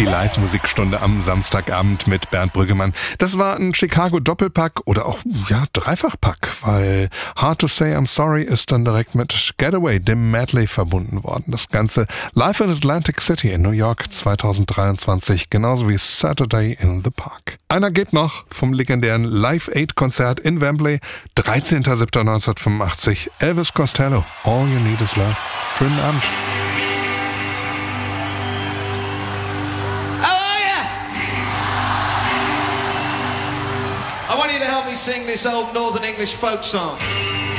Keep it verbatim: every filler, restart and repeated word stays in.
Die Live-Musikstunde am Samstagabend mit Bernd Brüggemann. Das war ein Chicago-Doppelpack oder auch, ja, Dreifachpack, weil Hard to Say I'm Sorry ist dann direkt mit Getaway, dem Medley, verbunden worden. Das Ganze live in Atlantic City in New York zweitausenddreiundzwanzig, genauso wie Saturday in the Park. Einer geht noch vom legendären Live-Aid-Konzert in Wembley, dreizehnter siebter neunzehnhundertfünfundachtzig, Elvis Costello, All You Need Is Love. Schönen Abend. I want you to help me sing this old Northern English folk song.